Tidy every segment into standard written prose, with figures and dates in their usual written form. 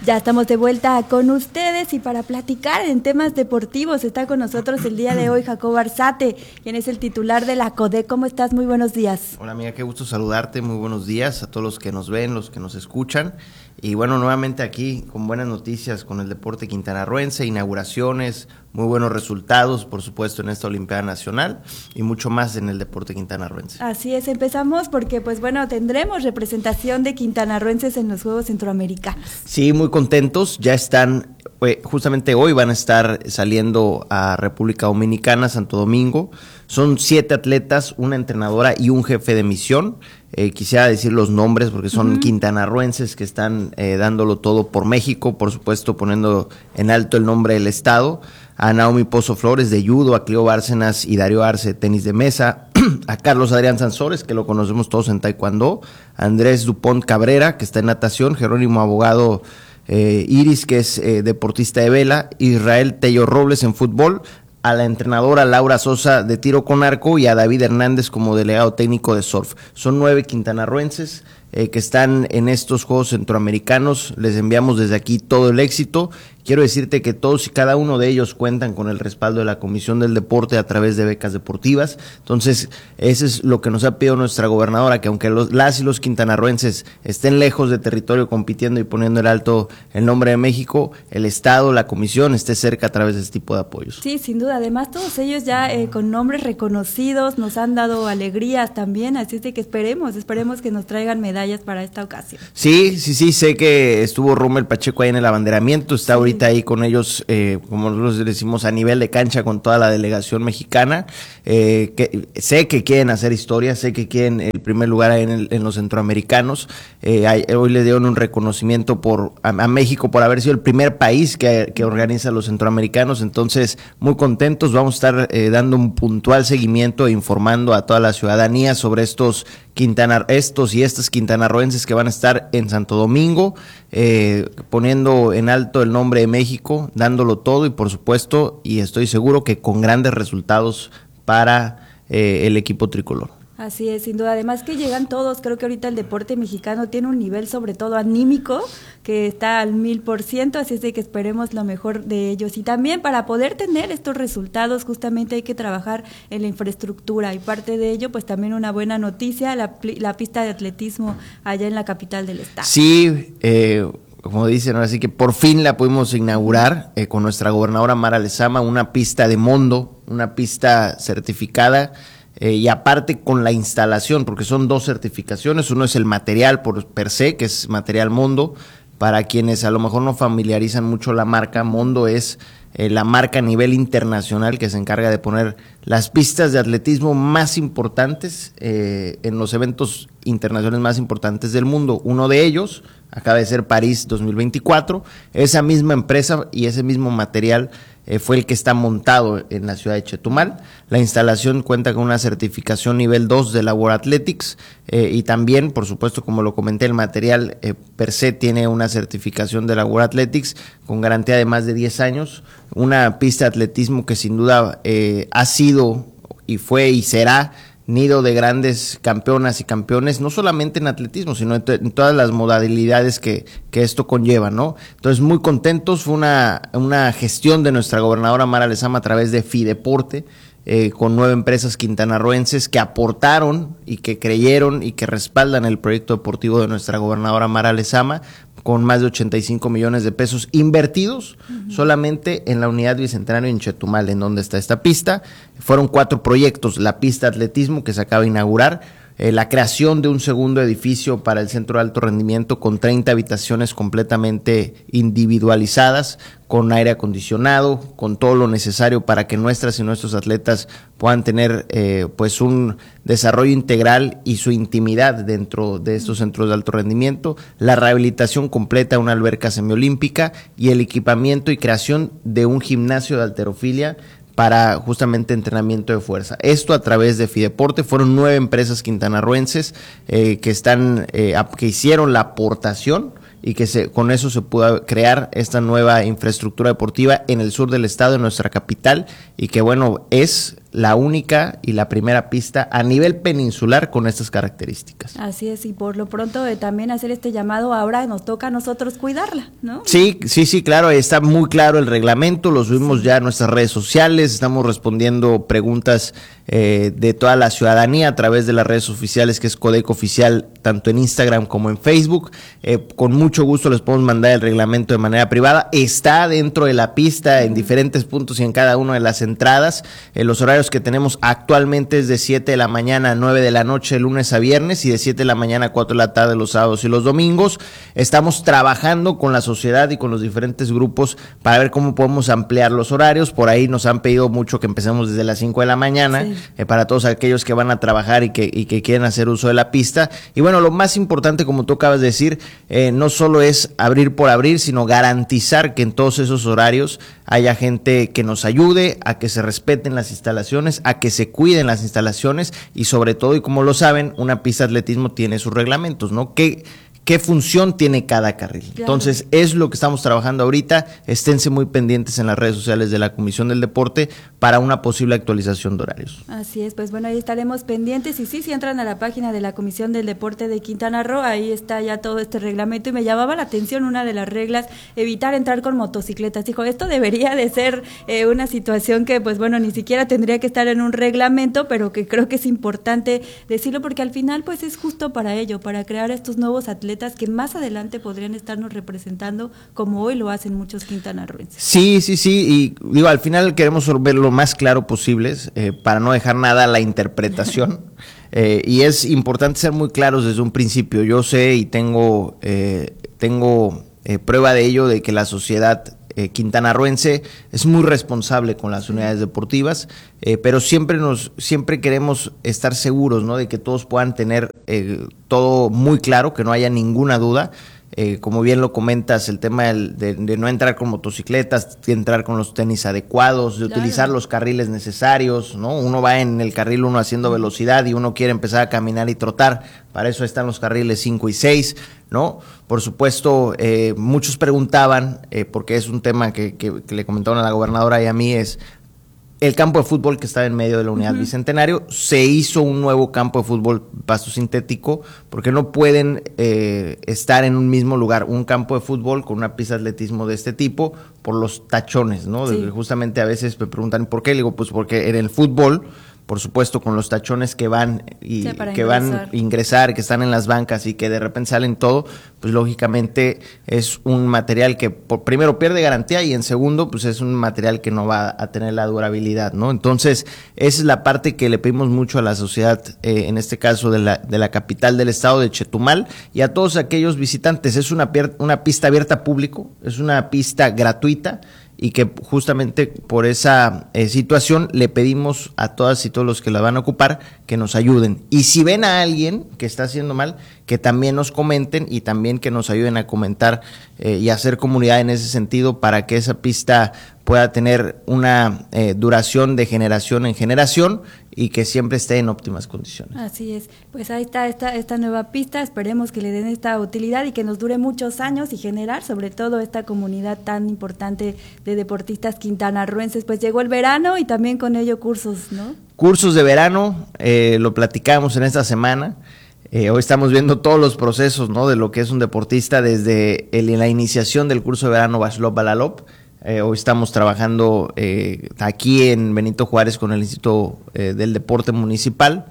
Ya estamos de vuelta con ustedes y para platicar en temas deportivos está con nosotros el día de hoy Jacobo Arzate, quien es el titular de la CODE. ¿Cómo estás? Muy buenos días. Hola amiga, qué gusto saludarte, muy buenos días a todos los que nos ven, los que nos escuchan. Y bueno, nuevamente aquí con buenas noticias con el deporte quintanarroense, inauguraciones, muy buenos resultados, por supuesto, en esta Olimpiada Nacional y mucho más en el deporte quintanarroense. Así es, empezamos porque pues bueno, tendremos representación de quintanarroenses en los Juegos Centroamericanos. Sí, muy contentos, ya están, justamente hoy van a estar saliendo a República Dominicana, Santo Domingo. Son 7 atletas, una entrenadora y un jefe de misión. Quisiera decir los nombres porque son quintanarroenses que están dándolo todo por México, por supuesto poniendo en alto el nombre del estado. A Naomi Pozo Flores de judo, a Cleo Bárcenas y Darío Arce de tenis de mesa, a Carlos Adrián Sansores, que lo conocemos todos en taekwondo, a Andrés Dupont Cabrera, que está en natación, Jerónimo Abogado Iris, que es deportista de vela, Israel Tello Robles en fútbol, a la entrenadora Laura Sosa de tiro con arco y a David Hernández como delegado técnico de surf. Son 9 quintanarroenses que están en estos Juegos Centroamericanos. Les enviamos desde aquí todo el éxito. Quiero decirte que todos y cada uno de ellos cuentan con el respaldo de la Comisión del Deporte a través de becas deportivas. Entonces, eso es lo que nos ha pedido nuestra gobernadora, que aunque las y los quintanarroenses estén lejos de territorio compitiendo y poniendo en alto el nombre de México, el Estado, la Comisión esté cerca a través de este tipo de apoyos. Sí, sin duda. Además, todos ellos ya con nombres reconocidos nos han dado alegrías también, así es de que esperemos que nos traigan medallas para esta ocasión. Sí, sé que estuvo Rommel Pacheco ahí en el abanderamiento, está ahorita ahí con ellos, como nosotros decimos, a nivel de cancha con toda la delegación mexicana. Sé que quieren hacer historia, sé que quieren el primer lugar en los centroamericanos. Hoy le dieron un reconocimiento a México por haber sido el primer país que organiza los centroamericanos, entonces muy contentos. Vamos a estar dando un puntual seguimiento e informando a toda la ciudadanía sobre estos y estas quintanarroenses que van a estar en Santo Domingo, poniendo en alto el nombre de México, dándolo todo y por supuesto, y estoy seguro que con grandes resultados para el equipo tricolor. Así es, sin duda. Además que llegan todos, creo que ahorita el deporte mexicano tiene un nivel sobre todo anímico que está al 1000%, así es de que esperemos lo mejor de ellos. Y también para poder tener estos resultados justamente hay que trabajar en la infraestructura y parte de ello pues también una buena noticia, la pista de atletismo allá en la capital del estado. Sí, como dicen, así que por fin la pudimos inaugurar con nuestra gobernadora Mara Lezama, una pista de Mondo, una pista certificada. Y aparte con la instalación, porque son 2 certificaciones, uno es el material per se, que es Material Mondo. Para quienes a lo mejor no familiarizan mucho la marca, Mondo es la marca a nivel internacional que se encarga de poner las pistas de atletismo más importantes en los eventos internacionales más importantes del mundo. Uno de ellos acaba de ser París 2024, esa misma empresa y ese mismo material fue el que está montado en la ciudad de Chetumal. La instalación cuenta con una certificación nivel 2 de la World Athletics y también, por supuesto, como lo comenté, el material per se tiene una certificación de la World Athletics con garantía de más de 10 años. Una pista de atletismo que sin duda ha sido y fue y será nido de grandes campeonas y campeones, no solamente en atletismo, sino en todas las modalidades que esto conlleva, ¿no? Entonces, muy contentos. Fue una gestión de nuestra gobernadora Mara Lezama a través de Fideporte, con 9 empresas quintanarroenses que aportaron y que creyeron y que respaldan el proyecto deportivo de nuestra gobernadora Mara Lezama, con más de 85 millones de pesos invertidos solamente en la unidad bicentenario en Chetumal, en donde está esta pista. Fueron 4 proyectos: la pista de atletismo que se acaba de inaugurar, la creación de un segundo edificio para el centro de alto rendimiento con 30 habitaciones completamente individualizadas, con aire acondicionado, con todo lo necesario para que nuestras y nuestros atletas puedan tener pues un desarrollo integral y su intimidad dentro de estos centros de alto rendimiento, la rehabilitación completa de una alberca semiolímpica y el equipamiento y creación de un gimnasio de halterofilia para justamente entrenamiento de fuerza. Esto a través de Fideporte. Fueron 9 empresas quintanarroenses que hicieron la aportación y que con eso se pudo crear esta nueva infraestructura deportiva en el sur del estado, en nuestra capital, y que bueno, es la única y la primera pista a nivel peninsular con estas características. Así es, y por lo pronto también hacer este llamado, ahora nos toca a nosotros cuidarla, ¿no? Sí, claro, está muy claro el reglamento, lo subimos ya a nuestras redes sociales, estamos respondiendo preguntas de toda la ciudadanía a través de las redes oficiales, que es Codeco Oficial, tanto en Instagram como en Facebook. Con mucho gusto les podemos mandar el reglamento de manera privada. Está dentro de la pista en diferentes puntos y en cada una de las entradas. Los horarios que tenemos actualmente es de 7 de la mañana a 9 de la noche, lunes a viernes, y de 7 de la mañana a 4 de la tarde los sábados y los domingos. Estamos trabajando con la sociedad y con los diferentes grupos para ver cómo podemos ampliar los horarios. Por ahí nos han pedido mucho que empecemos desde las 5 de la mañana. Sí. Para todos aquellos que van a trabajar y que quieren hacer uso de la pista. Y bueno, lo más importante, como tú acabas de decir, no solo es abrir por abrir, sino garantizar que en todos esos horarios haya gente que nos ayude a que se respeten las instalaciones, a que se cuiden las instalaciones y sobre todo, y como lo saben, una pista de atletismo tiene sus reglamentos, ¿no? ¿Qué función tiene cada carril? Claro. Entonces, es lo que estamos trabajando ahorita. Esténse muy pendientes en las redes sociales de la Comisión del Deporte para una posible actualización de horarios. Así es, pues bueno, ahí estaremos pendientes. Y sí, si entran a la página de la Comisión del Deporte de Quintana Roo, ahí está ya todo este reglamento. Y me llamaba la atención una de las reglas, evitar entrar con motocicletas. Dijo, esto debería de ser una situación que, pues bueno, ni siquiera tendría que estar en un reglamento, pero que creo que es importante decirlo porque al final, pues es justo para ello, para crear estos nuevos atletas que más adelante podrían estarnos representando como hoy lo hacen muchos quintanarroenses. Sí, y digo, al final queremos ver lo más claro posible para no dejar nada a la interpretación. Y es importante ser muy claros desde un principio. Yo sé y tengo prueba de ello, de que la sociedad quintanarroense es muy responsable con las unidades deportivas, pero siempre queremos estar seguros, ¿no?, de que todos puedan tener todo muy claro, que no haya ninguna duda. Como bien lo comentas, el tema de no entrar con motocicletas, de entrar con los tenis adecuados, de utilizar los carriles necesarios, ¿no? Uno va en el carril 1 haciendo velocidad y uno quiere empezar a caminar y trotar, para eso están los carriles 5 y 6, ¿no? Por supuesto, muchos preguntaban, porque es un tema que le comentaron a la gobernadora y a mí, es el campo de fútbol que estaba en medio de la unidad Bicentenario. Se hizo un nuevo campo de fútbol pasto sintético, porque no pueden estar en un mismo lugar un campo de fútbol con una pista de atletismo de este tipo por los tachones, ¿no? Sí. Justamente a veces me preguntan ¿por qué? Le digo, pues porque en el fútbol, por supuesto, con los tachones que van y que van a ingresar, que están en las bancas y que de repente salen todo, pues lógicamente es un material que primero pierde garantía y en segundo, pues es un material que no va a tener la durabilidad, ¿no? Entonces, esa es la parte que le pedimos mucho a la sociedad, en este caso de la capital del estado de Chetumal, y a todos aquellos visitantes. Es una pista abierta a público, es una pista gratuita, y que justamente por esa situación le pedimos a todas y todos los que la van a ocupar que nos ayuden. Y si ven a alguien que está haciendo mal, que también nos comenten y también que nos ayuden a comentar y hacer comunidad en ese sentido para que esa pista pueda tener una duración de generación en generación y que siempre esté en óptimas condiciones. Así es, pues ahí está esta nueva pista, esperemos que le den esta utilidad y que nos dure muchos años y generar sobre todo esta comunidad tan importante de deportistas quintanarroenses. Pues llegó el verano y también con ello cursos, ¿no? Cursos de verano, lo platicamos en esta semana. Hoy estamos viendo todos los procesos, ¿no?, de lo que es un deportista desde la iniciación del curso de verano Bashlop Balalop. Hoy estamos trabajando aquí en Benito Juárez con el Instituto del Deporte Municipal.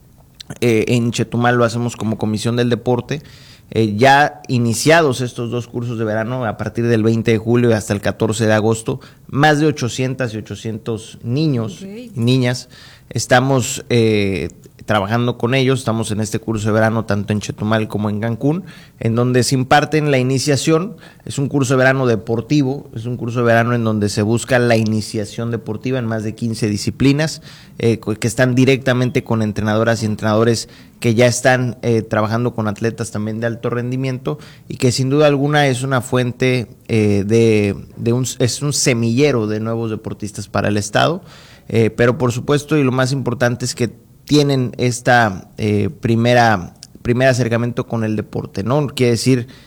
En Chetumal lo hacemos como Comisión del Deporte. Ya iniciados estos dos cursos de verano, a partir del 20 de julio y hasta el 14 de agosto, más de 800 niños y niñas estamos trabajando con ellos. Estamos en este curso de verano tanto en Chetumal como en Cancún, en donde se imparten la iniciación. Es un curso de verano deportivo, es un curso de verano en donde se busca la iniciación deportiva en más de 15 disciplinas, que están directamente con entrenadoras y entrenadores que ya están trabajando con atletas también de alto rendimiento, y que sin duda alguna es una fuente es un semillero de nuevos deportistas para el estado. Pero por supuesto, y lo más importante, es que tienen esta primer acercamiento con el deporte, ¿no? Quiere decir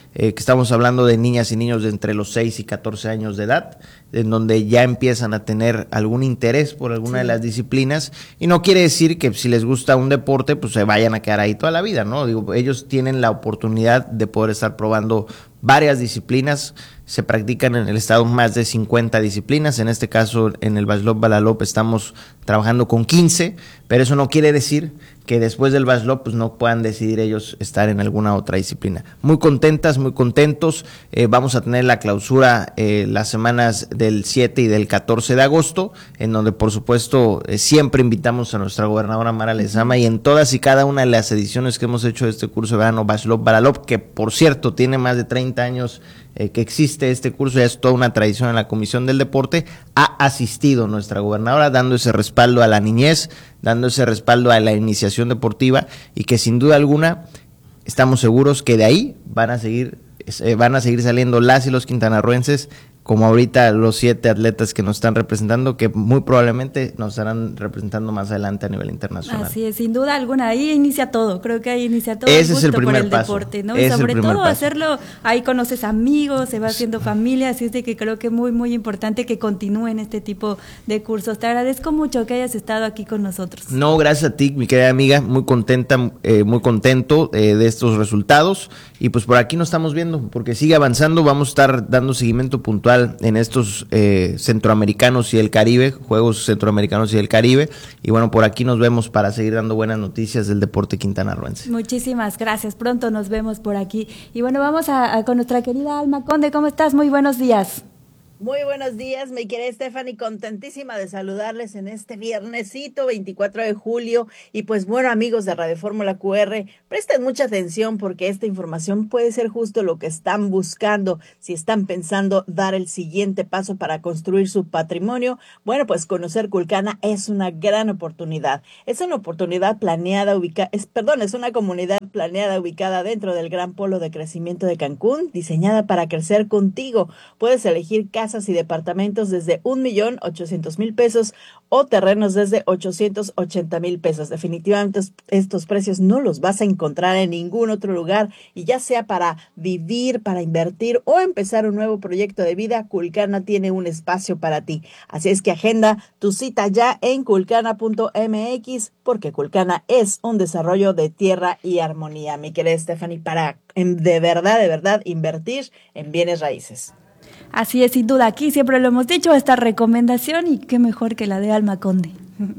que estamos hablando de niñas y niños de entre los 6 y 14 años de edad, en donde ya empiezan a tener algún interés por alguna de las disciplinas, y no quiere decir que si les gusta un deporte, pues se vayan a quedar ahí toda la vida, ¿no? Digo, ellos tienen la oportunidad de poder estar probando varias disciplinas. Se practican en el estado más de 50 disciplinas, en este caso en el Vaslov Balalop estamos trabajando con 15, pero eso no quiere decir que después del Vaslov pues no puedan decidir ellos estar en alguna otra disciplina. Muy contentas, muy contentos, vamos a tener la clausura las semanas del 7 y del 14 de agosto, en donde por supuesto siempre invitamos a nuestra gobernadora Mara Lezama, y en todas y cada una de las ediciones que hemos hecho de este curso de verano Vaslov Balalop, que por cierto tiene más de 30 años que existe este curso, ya es toda una tradición en la Comisión del Deporte, ha asistido nuestra gobernadora dando ese respaldo a la niñez, dando ese respaldo a la iniciación deportiva, y que sin duda alguna estamos seguros que de ahí van a seguir saliendo las y los quintanarroenses, como ahorita los 7 atletas que nos están representando, que muy probablemente nos estarán representando más adelante a nivel internacional. Así es, sin duda alguna, ahí inicia todo, creo que ahí inicia todo. Ese es el primer por el paso. deporte, ¿no? Y sobre todo hacerlo, ahí conoces amigos, se va haciendo familia, así es de que creo que muy, muy importante que continúen este tipo de cursos. Te agradezco mucho que hayas estado aquí con nosotros. No, gracias a ti, mi querida amiga, muy contenta, muy contento de estos resultados, y pues por aquí nos estamos viendo, porque sigue avanzando, vamos a estar dando seguimiento puntual en estos centroamericanos y el Caribe, Juegos Centroamericanos y el Caribe, y bueno, por aquí nos vemos para seguir dando buenas noticias del deporte quintanarroense. Muchísimas gracias, pronto nos vemos por aquí. Y bueno, vamos con nuestra querida Alma Conde. ¿Cómo estás? Muy buenos días. Muy buenos días, mi querida Stephanie, contentísima de saludarles en este viernesito 24 de julio. Y pues bueno, amigos de Radio Fórmula QR, presten mucha atención porque esta información puede ser justo lo que están buscando. Si están pensando dar el siguiente paso para construir su patrimonio, bueno, pues conocer Culcana es una gran oportunidad. Es una oportunidad es una comunidad planeada ubicada dentro del gran polo de crecimiento de Cancún, diseñada para crecer contigo. Puedes elegir casas y departamentos desde 1,800,000 pesos o terrenos desde 880,000 pesos. Definitivamente estos precios no los vas a encontrar en ningún otro lugar, y ya sea para vivir, para invertir o empezar un nuevo proyecto de vida, Culcana tiene un espacio para ti. Así es que agenda tu cita ya en culcana.mx, porque Culcana es un desarrollo de tierra y armonía, mi querida Stephanie, para de verdad invertir en bienes raíces. Así es, sin duda, aquí siempre lo hemos dicho, esta recomendación, y qué mejor que la de Alma Conde.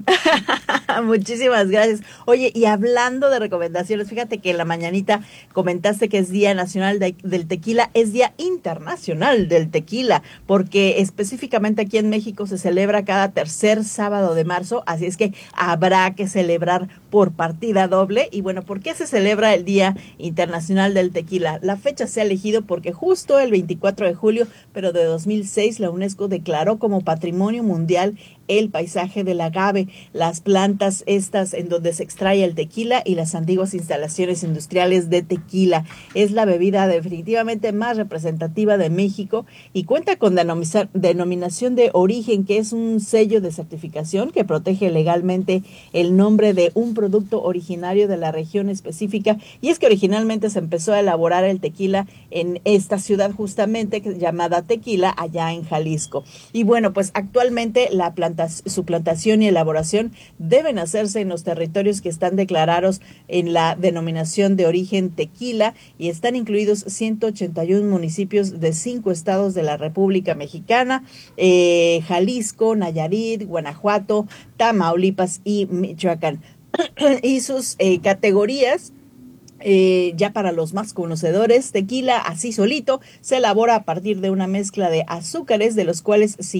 Muchísimas gracias. Oye, y hablando de recomendaciones, fíjate que en la mañanita comentaste que es Día Nacional del Tequila, es Día Internacional del Tequila, porque específicamente aquí en México se celebra cada tercer sábado de marzo, así es que habrá que celebrar por partida doble. Y bueno, ¿por qué se celebra el Día Internacional del Tequila? La fecha se ha elegido porque justo el 24 de julio, pero de 2006, la UNESCO declaró como Patrimonio Mundial el paisaje del agave, las plantas estas en donde se extrae el tequila y las antiguas instalaciones industriales de tequila. Es la bebida definitivamente más representativa de México y cuenta con denominación de origen, que es un sello de certificación que protege legalmente el nombre de un producto originario de la región específica. Y es que originalmente se empezó a elaborar el tequila en esta ciudad justamente llamada Tequila, allá en Jalisco. Y bueno, pues actualmente su plantación y elaboración deben hacerse en los territorios que están declarados en la denominación de origen tequila, y están incluidos 181 municipios de 5 estados de la República Mexicana, Jalisco, Nayarit, Guanajuato, Tamaulipas y Michoacán. Y sus categorías, ya para los más conocedores, tequila así solito se elabora a partir de una mezcla de azúcares, de los cuales el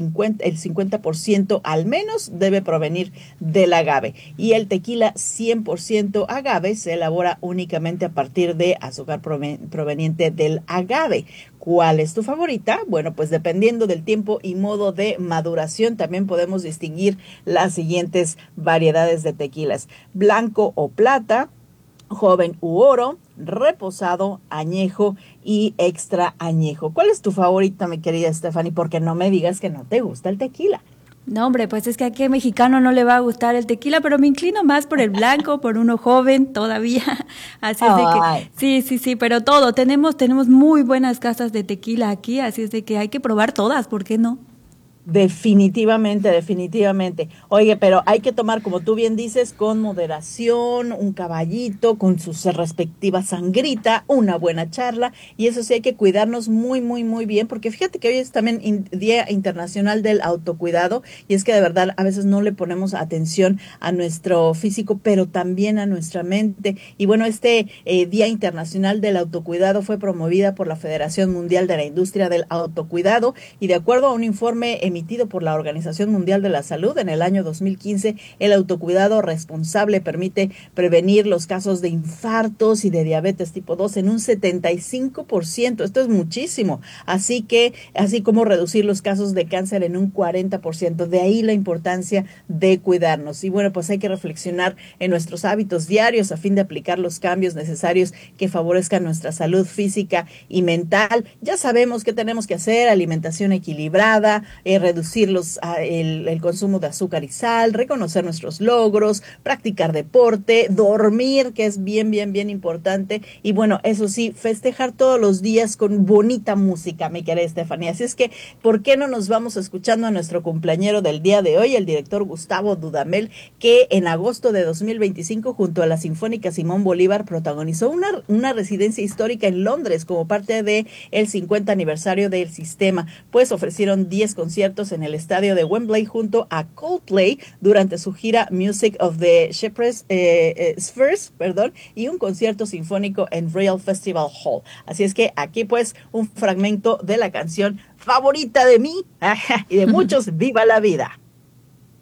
50% al menos debe provenir del agave, y el tequila 100% agave se elabora únicamente a partir de azúcar proveniente del agave. ¿Cuál es tu favorita? Bueno, pues dependiendo del tiempo y modo de maduración, también podemos distinguir las siguientes variedades de tequilas: blanco o plata, joven u oro, reposado, añejo y extra añejo. ¿Cuál es tu favorita, mi querida Stephanie? Porque no me digas que no te gusta el tequila. No, hombre, pues es que a qué mexicano no le va a gustar el tequila, pero me inclino más por el blanco, por uno joven todavía. Así es de que, sí, pero todo, tenemos muy buenas casas de tequila aquí, así es de que hay que probar todas, ¿por qué no? Definitivamente, definitivamente. Oye, pero hay que tomar, como tú bien dices, con moderación, un caballito, con su respectiva sangrita, una buena charla, y eso sí hay que cuidarnos muy, muy, muy bien, porque fíjate que hoy es también Día Internacional del Autocuidado, y es que de verdad a veces no le ponemos atención a nuestro físico, pero también a nuestra mente. Y bueno, este Día Internacional del Autocuidado fue promovida por la Federación Mundial de la Industria del Autocuidado, y de acuerdo a un informe emitido por la Organización Mundial de la Salud en el año 2015, el autocuidado responsable permite prevenir los casos de infartos y de diabetes tipo 2 en un 75%. Esto es muchísimo. Así como reducir los casos de cáncer en un 40%. De ahí la importancia de cuidarnos. Y bueno, pues hay que reflexionar en nuestros hábitos diarios a fin de aplicar los cambios necesarios que favorezcan nuestra salud física y mental. Ya sabemos qué tenemos que hacer: alimentación equilibrada, reducir el consumo de azúcar y sal, reconocer nuestros logros, practicar deporte, dormir, que es bien, bien, bien importante, y bueno, eso sí, festejar todos los días con bonita música, mi querida Estefanía. Así es que, ¿por qué no nos vamos escuchando a nuestro cumpleañero del día de hoy, el director Gustavo Dudamel, que en agosto de 2025, junto a la Sinfónica Simón Bolívar, protagonizó una residencia histórica en Londres como parte de el 50 aniversario del sistema? Pues ofrecieron 10 conciertos en el estadio de Wembley junto a Coldplay durante su gira Music of the Shepherd's Spheres, y un concierto sinfónico en Royal Festival Hall. Así es que aquí pues un fragmento de la canción favorita de mí y de muchos, ¡Viva la vida!